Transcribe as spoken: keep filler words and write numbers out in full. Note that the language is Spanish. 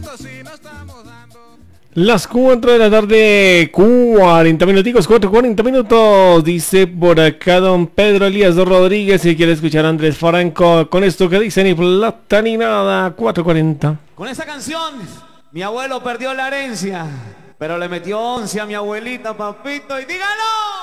Las cuatro de la tarde, cuarenta minuticos, cuatro cuarenta minutos, dice por acá don Pedro Elías Rodríguez, si quiere escuchar a Andrés Franco con esto que dice ni plata ni nada, cuatro cuarenta. Con esa canción, mi abuelo perdió la herencia, pero le metió once a mi abuelita, papito, y dígalo.